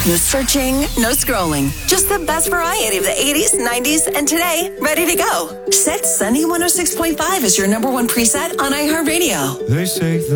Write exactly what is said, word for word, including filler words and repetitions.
No searching, no scrolling. Just the best variety of the eighties, nineties, and today, ready to go. Set Sunny one oh six point five as your number one preset on iHeartRadio. They say